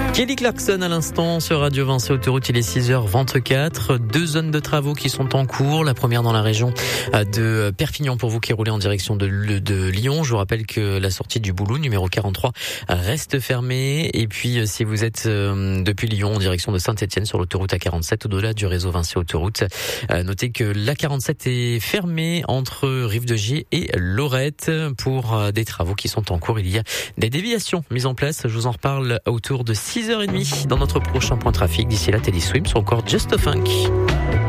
Kelly Clarkson à l'instant sur Radio Vinci Autoroute, il est 6h24. 2 zones de travaux qui sont en cours. La première dans la région de Perpignan pour vous qui roulez en direction de Lyon. Je vous rappelle que la sortie du Boulou, numéro 43, reste fermée. Et puis si vous êtes depuis Lyon en direction de Saint-Etienne sur l'autoroute A47, au-delà du réseau Vinci Autoroute, notez que l'A47 est fermée entre Rive-de-Gier et Lorette pour des travaux qui sont en cours. Il y a des déviations mises en place. Je vous en reparle autour de 6h30 dans notre prochain point trafic. D'ici là, Teddy Swims ou encore Just a Funk.